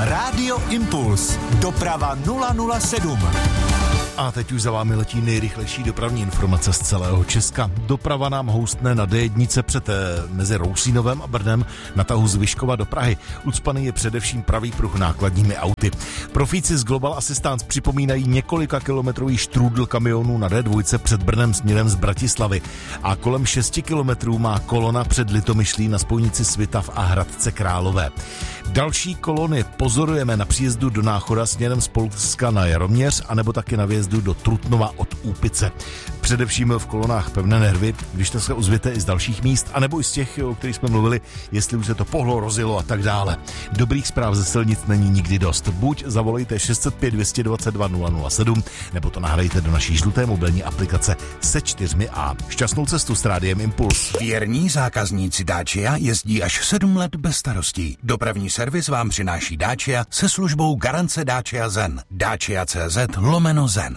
Rádio Impuls. Doprava 007. A teď už za vámi letí nejrychlejší dopravní informace z celého Česka. Doprava nám houstne na D1 mezi Rousínovem a Brnem na tahu z Vyškova do Prahy. Ucpaný je především pravý pruh nákladními auty. Profíci z Global Assistance připomínají několika kilometrový štrůdl kamionů na D2 před Brnem směrem z Bratislavy. A kolem 6 kilometrů má kolona před Litomyšlí na spojnici Svitav a Hradce Králové. Další kolony pozorujeme na příjezdu do Náchoda směrem z Polska na Jaroměř, anebo taky na výjezdu do Trutnova od Úpice. Především v kolonách pevné nervy, když to se ozvěte i z dalších míst, anebo i z těch, o kterých jsme mluvili, jestli už se to pohlo, rozjelo a tak dále. Dobrých zpráv ze silnic není nikdy dost. Buď zavolejte 605 222 007, nebo to nahrajte do naší žluté mobilní aplikace se 4A. Šťastnou cestu s Rádiem Impuls. Věrní zákazníci Dacia jezdí až 7 let bez starostí. Dopravní servis vám přináší Dacia se službou garance Dacia Zen. Dacia.cz/Zen.